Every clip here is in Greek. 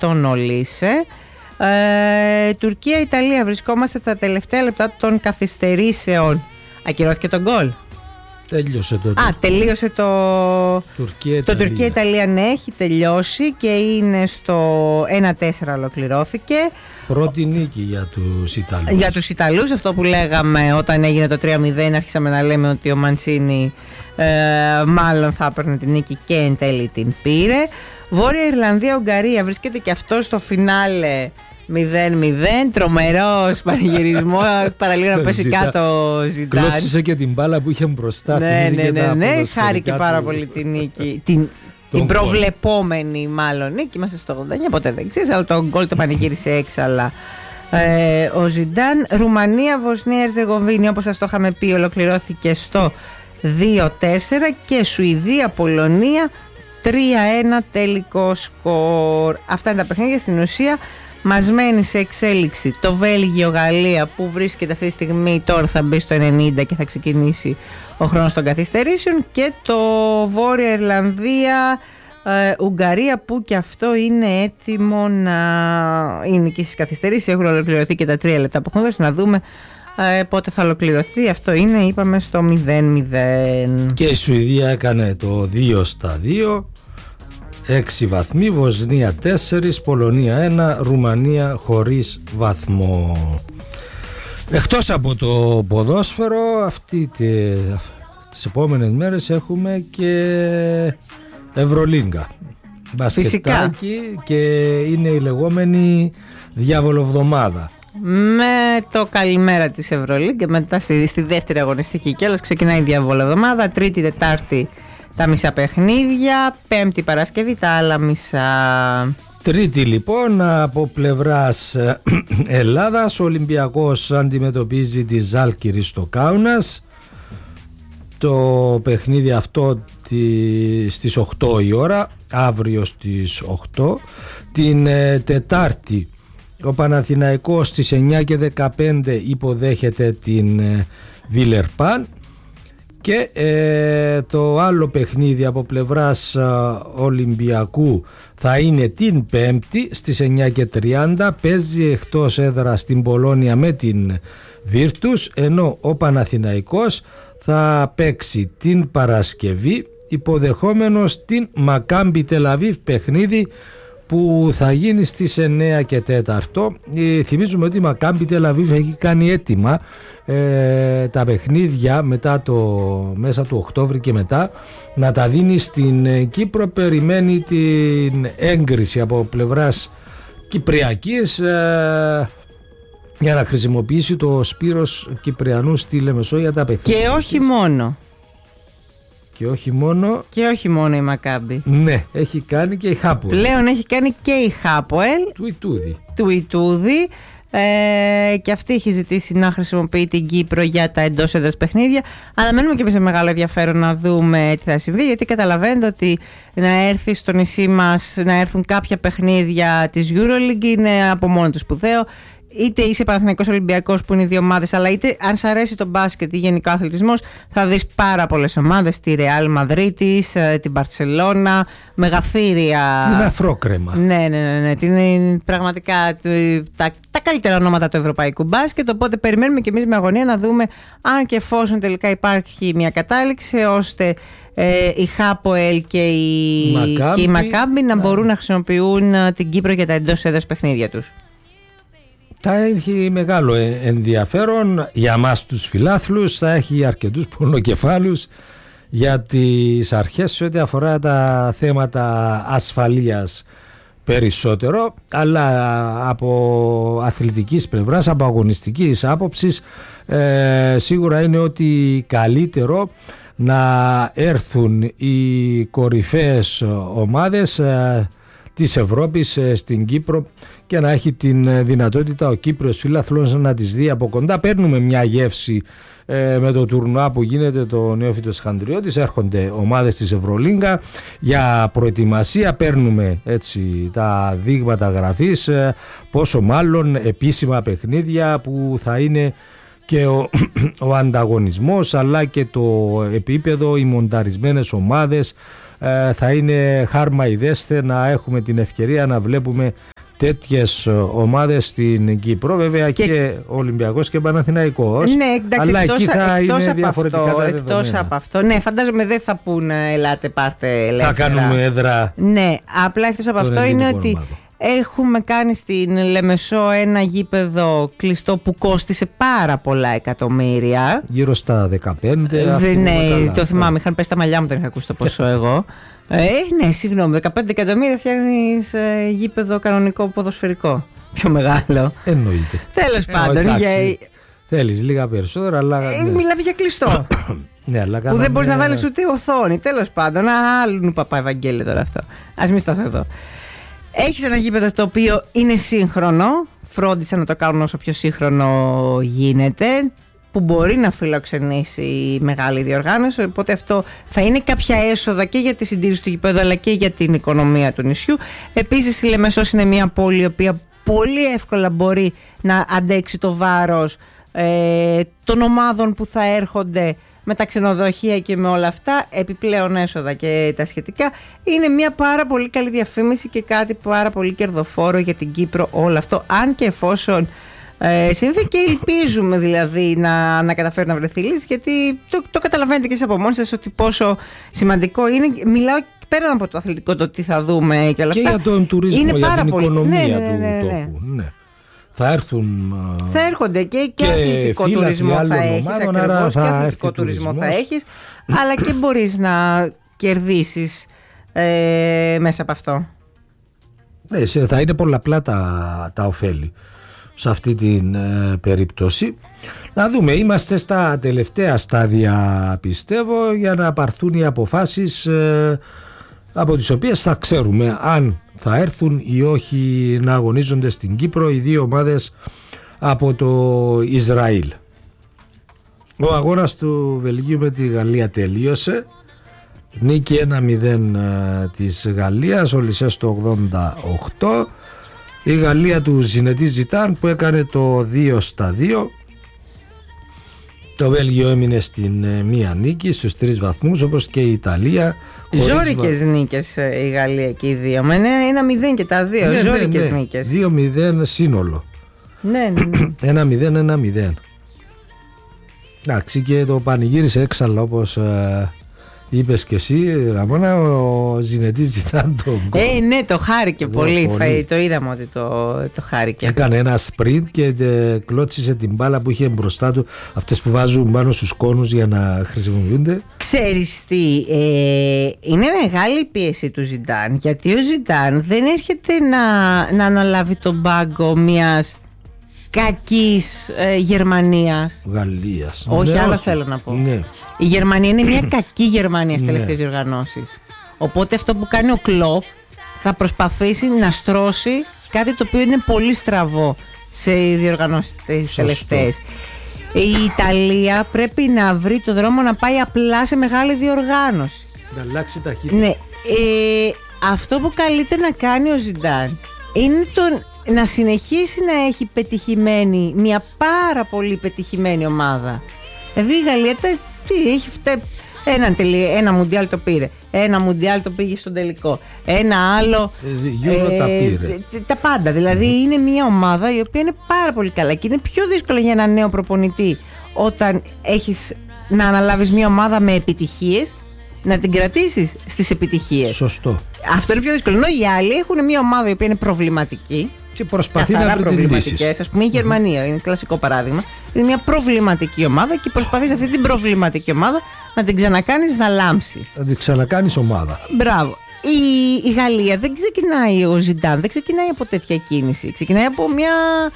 τον Ολύσε. Τουρκία-Ιταλία, βρισκόμαστε στα τελευταία λεπτά των καθυστερήσεων. Ακυρώθηκε τον γκολ. Τελείωσε το Τουρκία-Ιταλία. Ναι, έχει τελειώσει και είναι στο 1-4, ολοκληρώθηκε. Πρώτη νίκη για τους Ιταλούς. Για τους Ιταλούς, αυτό που λέγαμε όταν έγινε το 3-0, άρχισαμε να λέμε ότι ο Μαντσίνι μάλλον θα έπαιρνε την νίκη και εν τέλει την πήρε. Βόρεια Ιρλανδία-Ουγγαρία, βρίσκεται και αυτό στο φινάλε 0-0, τρομερός πανηγυρισμό, παραλίγο να πέσει κάτω ο Ζιντάν. Κλώτσισε και την μπάλα που είχε μπροστά. Ναι, χάρηκε πάρα πολύ την νίκη. Την προβλεπόμενη μάλλον νίκη, είμαστε στο 89, ποτέ δεν ξέρεις, αλλά το γκολ το πανηγύρισε έξαλα ο Ζιντάν. Ρουμανία-Βοσνία-Ερζεγοβίνη, όπως σας το είχαμε πει, ολοκληρώθηκε στο 2-4 και Σουηδία-Πολωνία 3-1 τελικό σκορ. Αυτά είναι τα παιχνίδια. Στην ουσία μας μένει σε εξέλιξη το Βέλγιο-Γαλλία, που βρίσκεται αυτή τη στιγμή, τώρα θα μπει στο 90 και θα ξεκινήσει ο χρόνος των καθυστερήσεων, και το Βόρεια Ιρλανδία Ουγγαρία, που και αυτό είναι έτοιμο να είναι και στις καθυστερήσεις. Έχουν ολοκληρωθεί και τα 3 λεπτά που έχουν δώσει, να δούμε πότε θα ολοκληρωθεί. Αυτό είναι, είπαμε, στο 0-0. Και η Σουηδία έκανε το 2-2, 6 βαθμοί, Βοσνία 4, Πολωνία 1, Ρουμανία χωρίς βαθμό. Εκτός από το ποδόσφαιρο, τις επόμενες μέρες έχουμε και Ευρωλίγκα. Μπασκετάκι, και είναι η λεγόμενη διαβολοβδομάδα. Με το καλημέρα της Ευρωλίγκα, μετά στη δεύτερη αγωνιστική κιόλας ξεκινάει η διαβολοβδομάδα. Τρίτη, Τετάρτη τα μισά παιχνίδια, Πέμπτη, Παρασκευή τα άλλα μισά. Τρίτη λοιπόν, από πλευράς Ελλάδας, ο Ολυμπιακός αντιμετωπίζει τη Ζάλγκιρη στο Κάουνας. Το παιχνίδι αυτό στις 8 η ώρα, αύριο στις 8. Την Τετάρτη ο Παναθηναϊκός στις 9 και 15 υποδέχεται την Βιλερπάν. Και το άλλο παιχνίδι από πλευράς Ολυμπιακού θα είναι την Πέμπτη στις 9 και 30. Παίζει εκτός έδρα στην Πολόνια με την Βίρτους, ενώ ο Παναθηναϊκός θα παίξει την Παρασκευή υποδεχόμενος την Μακάμπι Τελαβίβ, παιχνίδι που θα γίνει στις 9 και 4. Θυμίζουμε ότι η Μακάμπι Τελαβίβ έχει κάνει έτοιμα τα παιχνίδια μέσα του Οκτώβρη και μετά να τα δίνει στην Κύπρο. Περιμένει την έγκριση από πλευράς Κυπριακής για να χρησιμοποιήσει το Σπύρος Κυπριανού στη Λεμεσό για τα παιχνίδια. Και όχι μόνο. Και όχι μόνο η Μακάμπι. Ναι, έχει κάνει και η Χάποελ. Πλέον έχει κάνει και η Χάποελ του Ιτούδη. Και αυτή έχει ζητήσει να χρησιμοποιεί την Κύπρο για τα εντός έδρας παιχνίδια. Αναμένουμε και εμείς με μεγάλο ενδιαφέρον να δούμε τι θα συμβεί, γιατί καταλαβαίνετε ότι να έρθει στο νησί μας, να έρθουν κάποια παιχνίδια της EuroLeague είναι από μόνο του σπουδαίο. Είτε είσαι Παναθηναϊκός Ολυμπιακός, που είναι οι δύο ομάδες, αλλά είτε αν σ' αρέσει το μπάσκετ ή γενικά ο αθλητισμός, θα δεις πάρα πολλές ομάδες, τη Ρεάλ Μαδρίτης, την Μπαρτσελώνα, μεγαθύρια. Είναι αφρόκρεμα. Ναι. Είναι πραγματικά τα καλύτερα ονόματα του ευρωπαϊκού μπάσκετ. Οπότε περιμένουμε και εμείς με αγωνία να δούμε αν και εφόσον τελικά υπάρχει μια κατάληξη, ώστε η Χάποελ και η Μακάμπι να μπορούν να χρησιμοποιούν την Κύπρο για τα εντός έδρας παιχνίδια τους. Θα έχει μεγάλο ενδιαφέρον για μας τους φιλάθλους, θα έχει αρκετούς πονοκεφάλους για τις αρχές σε ό,τι αφορά τα θέματα ασφαλείας περισσότερο, αλλά από αθλητικής πλευράς, από αγωνιστικής άποψης, σίγουρα είναι ότι καλύτερο να έρθουν οι κορυφαίες ομάδες της Ευρώπης στην Κύπρο και να έχει την δυνατότητα ο Κύπριος φίλαθλος να τις δει από κοντά. Παίρνουμε μια γεύση με το τουρνουά που γίνεται το Νεόφυτος Χαντριώτης. Έρχονται ομάδες της Ευρωλίγκα για προετοιμασία, παίρνουμε έτσι τα δείγματα γραφής, πόσο μάλλον επίσημα παιχνίδια που θα είναι και ο ανταγωνισμός αλλά και το επίπεδο, οι μονταρισμένες ομάδες. Θα είναι χάρμα ιδέστε να έχουμε την ευκαιρία να βλέπουμε τέτοιες ομάδες στην Κύπρο, βέβαια και Ολυμπιακός και Παναθηναϊκός. Ναι, εντάξει, αλλά εκεί θα είναι διαφορετικά τα εκτός δεδομένα. από αυτό. Ναι, φαντάζομαι δεν θα πούν ελάτε πάρτε ελεύθερα. Θα κάνουμε έδρα. Ναι, απλά εκτός από αυτό είναι ότι ομάδων. Έχουμε κάνει στην Λεμεσό ένα γήπεδο κλειστό που κόστισε πάρα πολλά εκατομμύρια. Γύρω στα 15. Ναι, το θυμάμαι, είχαν πέσει τα μαλλιά μου, δεν είχα ακούσει το ποσό εγώ. Ναι, συγγνώμη, 15 εκατομμύρια φτιάχνεις γήπεδο κανονικό ποδοσφαιρικό. Πιο μεγάλο. Εννοείται. Τέλος πάντων. Θέλεις λίγα περισσότερα, αλλά. Μιλάμε για κλειστό. Ναι, αλλά που δεν μπορείς να βάλεις ούτε οθόνη. Τέλος πάντων. Άλλου παπά Ευαγγέλιο τώρα αυτό. Ας μην σταθώ εδώ. Έχεις ένα γήπεδο το οποίο είναι σύγχρονο. Φρόντισαν να το κάνουν όσο πιο σύγχρονο γίνεται. Που μπορεί να φιλοξενήσει μεγάλη διοργάνωση. Οπότε αυτό θα είναι κάποια έσοδα και για τη συντήρηση του γηπέδου αλλά και για την οικονομία του νησιού. Επίσης η Λεμεσός είναι μια πόλη η οποία πολύ εύκολα μπορεί να αντέξει το βάρος των ομάδων που θα έρχονται με τα ξενοδοχεία και με όλα αυτά, επιπλέον έσοδα και τα σχετικά. Είναι μια πάρα πολύ καλή διαφήμιση και κάτι πάρα πολύ κερδοφόρο για την Κύπρο όλο αυτό, αν και εφόσον συμβεί, και ελπίζουμε δηλαδή να καταφέρει να βρεθεί λύση, γιατί το καταλαβαίνετε και εσείς από μόνοι σας ότι πόσο σημαντικό είναι. Μιλάω πέραν από το αθλητικό, το τι θα δούμε και όλα αυτά. Και για τον τουρισμό, είναι για την οικονομία του τόπου. Ναι. Θα έρχονται και αθλητικό τουρισμό θα έχεις, ακριβώς, και αθλητικό τουρισμό θα έχεις, αλλά και μπορείς να κερδίσεις μέσα από αυτό. Θα είναι πολλαπλά τα ωφέλη σε αυτή την περίπτωση. Να δούμε, είμαστε στα τελευταία στάδια πιστεύω για να πάρθουν οι αποφάσεις από τις οποίες θα ξέρουμε αν θα έρθουν ή όχι να αγωνίζονται στην Κύπρο οι δύο ομάδες από το Ισραήλ. Ο αγώνας του Βελγίου με τη Γαλλία τελείωσε. Νίκη 1-0 της Γαλλίας, ο Λισέ στο 88. Η Γαλλία του Ζινετή Ζιτάν που έκανε το 2-2. Το Βέλγιο έμεινε στην μία νίκη στους 3 βαθμούς, όπως και η Ιταλία. Ζόρικες νίκες η Γαλλία και οι δύο. Με 1-0 και τα δύο. Ζόρικες νίκες. 2-0 σύνολο. Ναι. 1-0. Εντάξει, και το πανηγύρισε έξαλλο όπως είπες και εσύ, Ραμόνα, ο Ζινετής Ζιτάν τον γκολ. Ναι, το χάρηκε πολύ. Το είδαμε ότι το χάρηκε. Έκανε ένα sprint και κλώτσισε την μπάλα που είχε μπροστά του, αυτές που βάζουν πάνω στους κόνους για να χρησιμοποιούνται. Ξέρεις τι, είναι μεγάλη η πίεση του Ζιντάν, γιατί ο Ζιντάν δεν έρχεται να αναλάβει τον πάγκο μιας κακής Γερμανίας. Γαλλίας. Όχι, ναι, άλλο θέλω να πω. Ναι. Η Γερμανία είναι μια κακή Γερμανία στις τελευταίες διοργανώσεις. Οπότε αυτό που κάνει ο Κλοπ θα προσπαθήσει να στρώσει κάτι το οποίο είναι πολύ στραβό σε διοργανώσεις τις τελευταίες. Η Ιταλία πρέπει να βρει το δρόμο να πάει απλά σε μεγάλη διοργάνωση. Να αλλάξει ταχύτητα. Ναι. Αυτό που καλείται να κάνει ο Ζιντάν είναι να συνεχίσει να έχει πετυχημένη, μια πάρα πολύ πετυχημένη ομάδα. Δηλαδή η Γαλλία έχει ένα μουντιάλ το πήρε, ένα μουντιάλ το πήγε στον τελικό, ένα άλλο τα πήρε. Τα πάντα, δηλαδή είναι μια ομάδα η οποία είναι πάρα πολύ καλά και είναι πιο δύσκολο για έναν νέο προπονητή όταν έχεις να αναλάβεις μια ομάδα με επιτυχίες να την κρατήσεις στις επιτυχίες. Σωστό. Αυτό είναι πιο δύσκολο. Ενώ οι άλλοι έχουν μια ομάδα η οποία είναι προβληματική και προσπαθεί να βρει τις λύσεις. Ας πούμε η Γερμανία είναι κλασικό παράδειγμα. Είναι μια προβληματική ομάδα και προσπαθείς αυτή την προβληματική ομάδα να την ξανακάνεις να λάμψει. Να την ξανακάνεις ομάδα. Μπράβο. Η Γαλλία δεν ξεκινάει, ο Ζιντάν δεν ξεκινάει από τέτοια κίνηση. Ξεκινάει από μια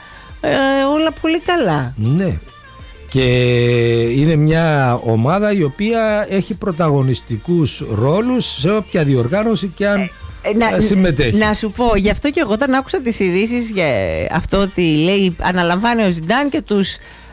όλα πολύ καλά. Ναι. Και είναι μια ομάδα η οποία έχει πρωταγωνιστικούς ρόλους σε όποια διοργάνωση και αν συμμετέχει. Να σου πω, γι' αυτό και εγώ όταν άκουσα τις ειδήσεις για αυτό ότι λέει αναλαμβάνει ο Ζιντάν και τους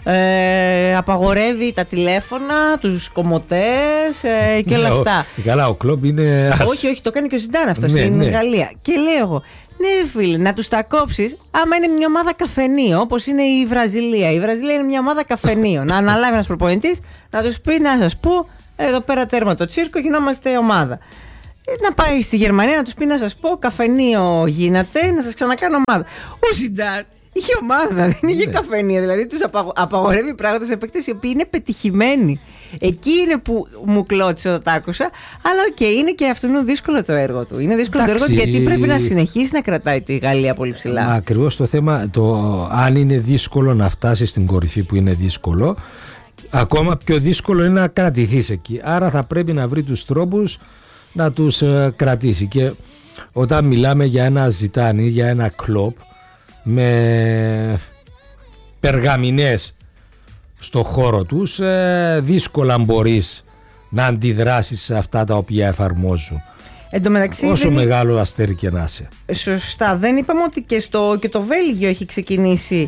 απαγορεύει τα τηλέφωνα, τους κομμωτές και όλα αυτά. Καλά, ο Κλοπ είναι... Όχι, το κάνει και ο Ζιντάν αυτός, είναι η Γαλλία. Και λέω εγώ, ναι φίλε, να τους τα κόψεις άμα είναι μια ομάδα καφενείο, όπως είναι η Βραζιλία. Η Βραζιλία είναι μια ομάδα καφενείο. Να αναλάβει ένας προπονητής, να τους πει, να σας πω, εδώ πέρα τέρμα το τσίρκο, γινόμαστε ομάδα. να πάει στη Γερμανία να τους πει, να σας πω, καφενείο γίνατε, να σας ξανακάνω ομάδα. Ο Ζιντάν είχε ομάδα, δεν είχε καφενείο. Δηλαδή τους απαγορεύει πράγματα σε παίκτες οι οποίοι είναι πετυχημένοι. Εκεί είναι που μου κλώτησε όταν τα άκουσα. Αλλά είναι και αυτό είναι δύσκολο το έργο του. Είναι δύσκολο το έργο του, γιατί πρέπει να συνεχίσει να κρατάει τη Γαλλία πολύ ψηλά. Ακριβώς το θέμα, αν είναι δύσκολο να φτάσει στην κορυφή, που είναι δύσκολο, ακόμα πιο δύσκολο είναι να κρατηθείς εκεί. Άρα θα πρέπει να βρει τους τρόπους να τους κρατήσει. Και όταν μιλάμε για ένα Ζιτάν ή για ένα Κλοπ με περγαμηνές στο χώρο τους, δύσκολα μπορείς να αντιδράσεις σε αυτά τα οποία εφαρμόζουν. Εν τω μεταξύ, όσο μεγάλο αστέρι και να είσαι. Σωστά. Δεν είπαμε ότι και το Βέλγιο έχει ξεκινήσει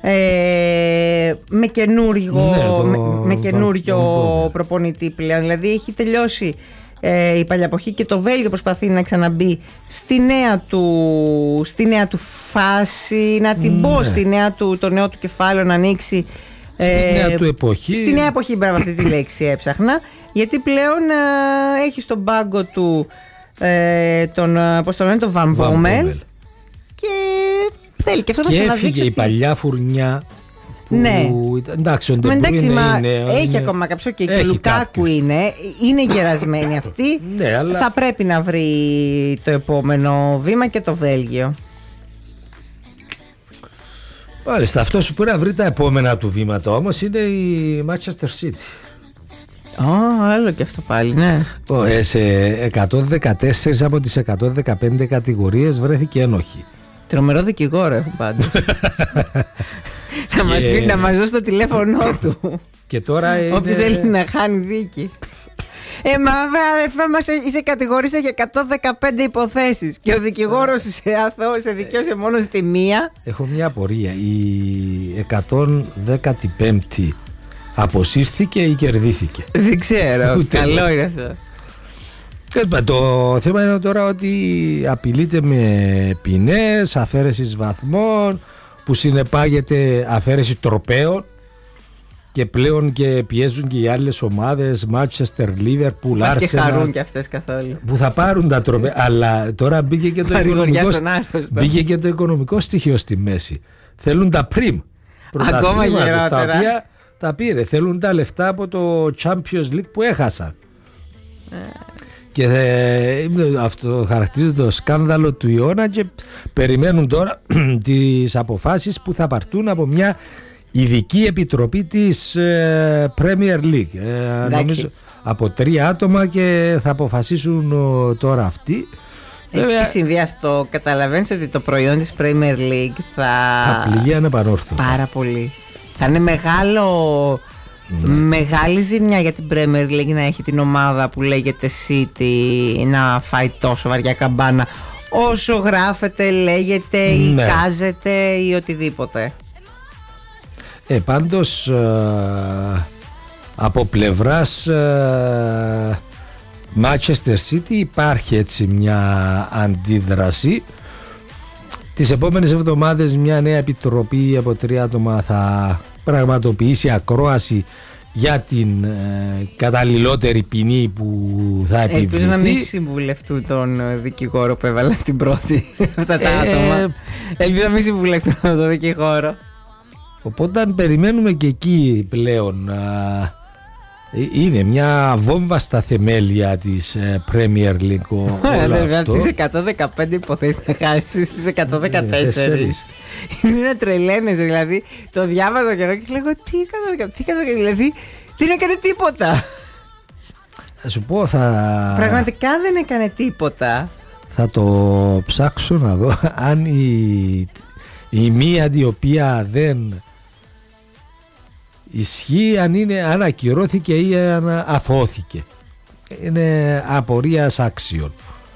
με καινούριο προπονητή πλέον. Δηλαδή έχει τελειώσει η παλιαποχή και το Βέλγιο προσπαθεί να ξαναμπεί στη νέα του φάση, να την πω, το νέο του κεφάλαιο να ανοίξει. Στη νέα του εποχή. Στη νέα εποχή, μπράβο, αυτή τη λέξη έψαχνα. Γιατί πλέον έχει στον πάγκο του τον Βαν Μπόμελ. Και θέλει και αυτό να ξαναδείξει. Και έφυγε η παλιά φουρνιά. Ναι. Εντάξει, έχει ακόμα κάποιο και ο Λουκάκου είναι γερασμένοι αυτοί. Ναι, αλλά θα πρέπει να βρει το επόμενο βήμα και το Βέλγιο. Μάλιστα, αυτός που πρέπει να βρει τα επόμενα του βήματα όμως είναι η Manchester City. Άλλο και αυτό πάλι, ναι. Σε 114 από τις 115 κατηγορίες βρέθηκε ένοχη. Τρομερό δικηγόρο έχουν πάντως. Να μας δώσει το τηλέφωνο του. Και τώρα όποιος θέλει να χάνει δίκη. Αδερφέ μας, είσαι κατηγορήσα για 115 υποθέσεις και ο δικηγόρος σε δικαίωσε μόνο στη μία. Έχω μια απορία. Η 115η αποσύρθηκε ή κερδίθηκε? Δεν ξέρω. Καλό είναι αυτό. Το θέμα είναι τώρα ότι απειλείται με ποινές, αφαίρεσης βαθμών, που συνεπάγεται αφαίρεση τροπαίων, και πλέον και πιέζουν και οι άλλες ομάδες, Manchester, Liverpool, Arsenal, και χαρούν και αυτές καθόλου, που θα πάρουν τα τροπαία. Αλλά τώρα μπήκε και το οικονομικό στοιχείο στη μέση. Θέλουν τα πριμ. Ακόμα γερότερα. Τα οποία τα πήρε. Θέλουν τα λεφτά από το Champions League που έχασαν. Και αυτό χαρακτηρίζεται το σκάνδαλο του Ιώνα, και περιμένουν τώρα τις αποφάσεις που θα πάρθουν από μια ειδική επιτροπή της Premier League. Νομίζω από 3 άτομα, και θα αποφασίσουν τώρα αυτοί. Έτσι και συμβεί αυτό, καταλαβαίνεις ότι το προϊόν της Premier League θα πληγεί ανεπανόρθωτα. Πάρα πολύ. Θα είναι μεγάλη ζημιά για την Premier League να έχει την ομάδα που λέγεται City να φάει τόσο βαριά καμπάνα, όσο γράφεται, λέγεται ή εικάζεται ή οτιδήποτε. Πάντως από πλευράς Manchester City υπάρχει έτσι μια αντίδραση. Τις επόμενες εβδομάδες μια νέα επιτροπή από 3 άτομα θα πραγματοποιήσει ακρόαση για την καταλληλότερη ποινή που θα επιβληθεί. Ελπίζω να μην συμβουλευτούν τον δικηγόρο που έβαλα στην πρώτη αυτά τα άτομα. Ελπίζω να μην συμβουλευτούν τον δικηγόρο. Οπότε αν περιμένουμε και εκεί πλέον, είναι μια βόμβα στα θεμέλια της Premier League όλο αυτό. Τις 115 υποθέσεις να χάσεις στις 114. Είναι να τρελαίνεσαι, δηλαδή. Το διάβαζα και εγώ και λέγω τι έκανα, δηλαδή δεν έκανε τίποτα. Θα σου πω, πραγματικά δεν έκανε τίποτα. Θα το ψάξω να δω αν η μία η οποία δεν ισχύει, αν ακυρώθηκε ή αν αθώθηκε. Είναι απορίας άξιων.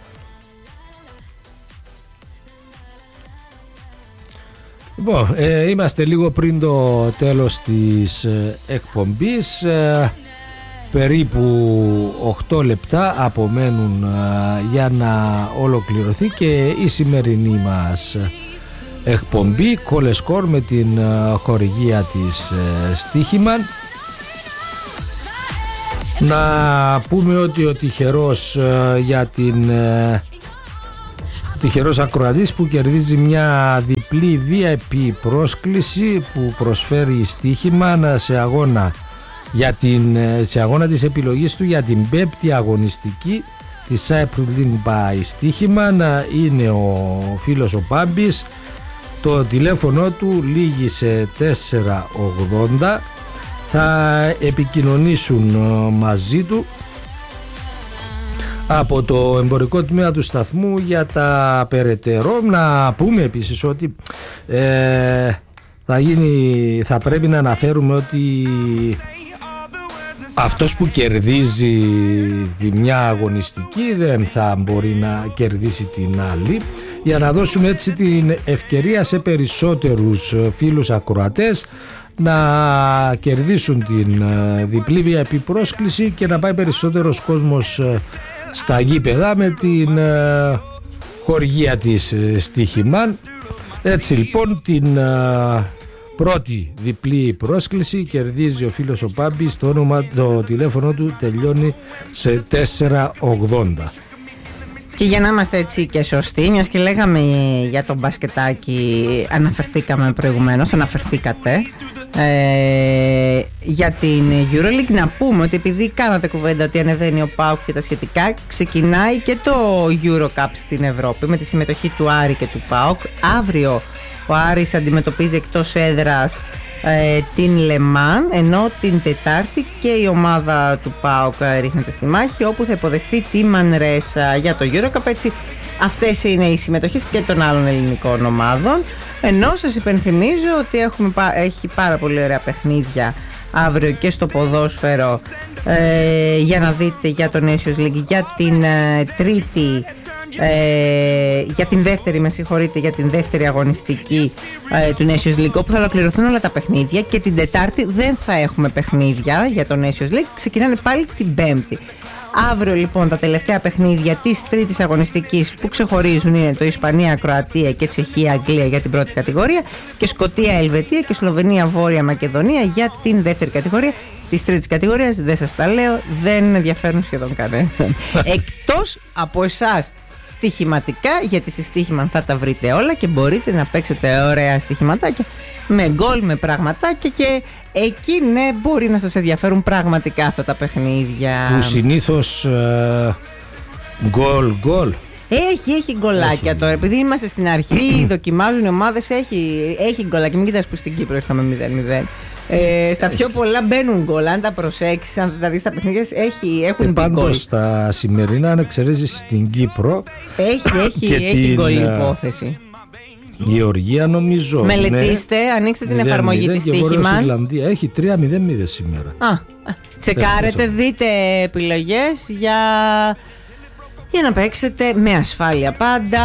Λοιπόν, είμαστε λίγο πριν το τέλος της εκπομπής. Περίπου 8 λεπτά απομένουν για να ολοκληρωθεί και η σημερινή μας εκπομπή Κολεσκόρ με την χορηγία της Στίχημαν. Να πούμε ότι ο τυχερός τυχερός ακροατής που κερδίζει μια διπλή VIP πρόσκληση που προσφέρει στοίχημα σε αγώνα της επιλογής του για την 5η αγωνιστική της Cyprus Link by στοίχημα είναι ο φίλος ο Πάμπης. Το τηλέφωνο του λήγει σε 480. Θα επικοινωνήσουν μαζί του από το εμπορικό τμήμα του σταθμού για τα περαιτέρω. Να πούμε επίσης ότι θα πρέπει να αναφέρουμε ότι αυτός που κερδίζει τη μια αγωνιστική δεν θα μπορεί να κερδίσει την άλλη, για να δώσουμε έτσι την ευκαιρία σε περισσότερους φίλους ακροατές να κερδίσουν την διπλή VIP πρόσκληση και να πάει περισσότερος κόσμος στα γήπεδα με την χορηγία της Στοίχημαν. Έτσι λοιπόν την πρώτη διπλή πρόσκληση κερδίζει ο φίλος ο Πάμπης. Το τηλέφωνο του τελειώνει σε 480. Και για να είμαστε έτσι και σωστοί, μιας και λέγαμε για το μπασκετάκι, αναφερθήκατε για την EuroLeague, να πούμε ότι επειδή κάνατε κουβέντα ότι ανεβαίνει ο ΠΑΟΚ και τα σχετικά, ξεκινάει και το EuroCup στην Ευρώπη με τη συμμετοχή του Άρη και του ΠΑΟΚ. Αύριο ο Άρης αντιμετωπίζει εκτός έδρας την Λεμάν, ενώ την Τετάρτη και η ομάδα του ΠΑΟΚ ρίχνεται στη μάχη, όπου θα υποδεχθεί τη Μανρέσα για το EuroCup. Έτσι, αυτές είναι οι συμμετοχές και των άλλων ελληνικών ομάδων, ενώ σας υπενθυμίζω ότι έχει πάρα πολύ ωραία παιχνίδια αύριο και στο ποδόσφαιρο, για να δείτε για το Nations League, για την τρίτη, για την δεύτερη αγωνιστική του Nations League, όπου θα ολοκληρωθούν όλα τα παιχνίδια, και την Τετάρτη δεν θα έχουμε παιχνίδια για το Nations League, ξεκινάνε πάλι την Πέμπτη. Αύριο λοιπόν τα τελευταία παιχνίδια της τρίτης αγωνιστικής που ξεχωρίζουν είναι το Ισπανία-Κροατία και Τσεχία-Αγγλία για την πρώτη κατηγορία, και Σκωτία-Ελβετία και Σλοβενία-Βόρεια Μακεδονία για την δεύτερη κατηγορία. Της τρίτης κατηγορίας δεν σας τα λέω, δεν ενδιαφέρουν σχεδόν κανέναν εκτός από εσάς στοιχηματικά, γιατί στη Στοίχημαν θα τα βρείτε όλα και μπορείτε να παίξετε ωραία στοιχηματάκια με γκολ, με πραγματάκια, και εκεί ναι, μπορεί να σας ενδιαφέρουν πραγματικά αυτά τα παιχνίδια που συνήθως γκολ έχει γκολάκια τώρα, επειδή είμαστε στην αρχή, δοκιμάζουν οι ομάδες, έχει γκολάκια. Μην κοιτάς που στην Κύπρο ήρθαμε 0-0. Στα πιο πολλά μπαίνουν γκολ. Αν τα προσέξεις, αν τα δεις τα παιχνίδια, έχουν γκολ. Πάντως στα σημερινά, αν εξαιρέσεις την Κύπρο, έχει γκολ υπόθεση. Γεωργία νομίζω. Μελετήστε, ανοίξτε την εφαρμογή της Στοίχημαν. Έχει 3-0-0 σήμερα. Τσεκάρετε, δείτε επιλογές για να παίξετε με ασφάλεια πάντα,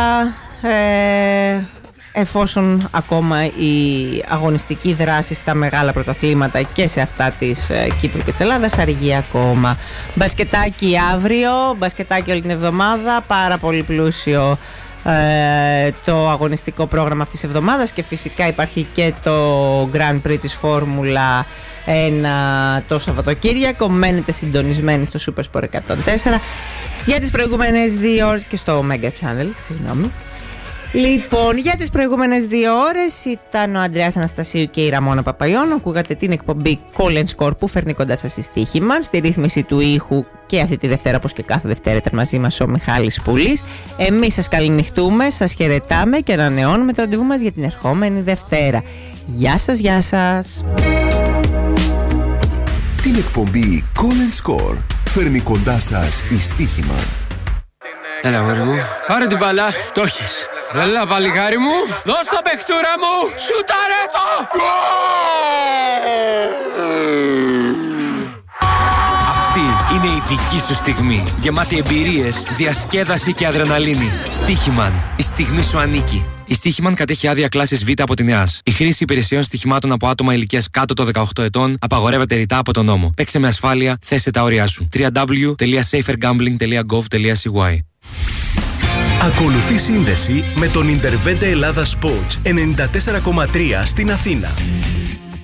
εφόσον ακόμα η αγωνιστική δράση στα μεγάλα πρωταθλήματα και σε αυτά της Κύπρου και της Ελλάδας αργεί ακόμα. Μπασκετάκι αύριο, μπασκετάκι όλη την εβδομάδα, πάρα πολύ πλούσιο το αγωνιστικό πρόγραμμα αυτής της εβδομάδας, και φυσικά υπάρχει και το Grand Prix της Φόρμουλα 1 το Σαββατοκύριακο. Μένετε συντονισμένοι στο Super Sport 104 για τις προηγούμενες 2 ώρες και στο Mega Channel, συγγνώμη. Λοιπόν, για τις προηγούμενες 2 ώρες ήταν ο Ανδρέας Αναστασίου και η Ραμόνα Παπαϊώνου. Ακούγατε την εκπομπή Call and Score που φέρνει κοντά σας η Στοίχημαν. Στη ρύθμιση του ήχου και αυτή τη Δευτέρα, όπως και κάθε Δευτέρα, ήταν μαζί μας ο Μιχάλης Πουλής. Εμείς σας καληνυχτούμε, σας χαιρετάμε και ανανεώνουμε το ραντεβού μας για την ερχόμενη Δευτέρα. Γεια σας, γεια σας. Την εκπομπή Call and Score φέρνει κοντά σας η Στοίχημαν. Έλα, αγόρι μου. Πάρε την μπάλα. Το έχεις. Έλα, παλικάρι μου. Δώσ' το παιχτούρα μου. Σουτάρε το. Αυτή είναι η δική σου στιγμή. Γεμάτη εμπειρίες, διασκέδαση και αδρεναλίνη. Στοίχημαν. Η στιγμή σου ανήκει. Η Στοίχημαν κατέχει άδεια κλάσης Β από την ΕΑΣ. Η χρήση υπηρεσιών στοιχημάτων από άτομα ηλικίας κάτω των 18 ετών απαγορεύεται ρητά από τον νόμο. Παίξε με ασφάλεια, θέσε τα όρια σου. www.safergambling.gov.cy. Ακολουθεί σύνδεση με τον Intervente Ελλάδα Sports 94,3 στην Αθήνα.